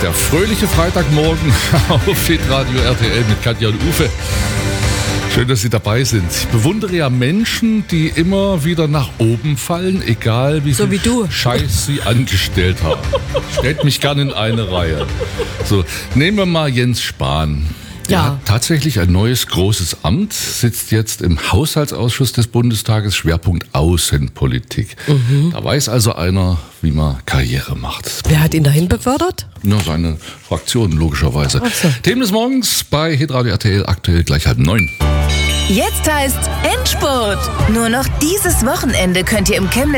Der fröhliche Freitagmorgen auf Hitradio RTL mit Katja und Uwe. Schön, dass Sie dabei sind. Ich bewundere ja Menschen, die immer wieder nach oben fallen, egal wie So viel wie du. Scheiß sie angestellt haben. Stellt mich gerne in eine Reihe. So, nehmen wir mal Jens Spahn. Er Ja. hat tatsächlich ein neues großes Amt, sitzt jetzt im Haushaltsausschuss des Bundestages, Schwerpunkt Außenpolitik. Da weiß also einer, wie man Karriere macht. Wer hat ihn dahin befördert? Ja, seine Fraktion logischerweise. Ach so. Themen des Morgens bei Hitradio RTL, aktuell gleich 8:30. Jetzt heißt Endspurt. Nur noch dieses Wochenende könnt ihr im Chemnitz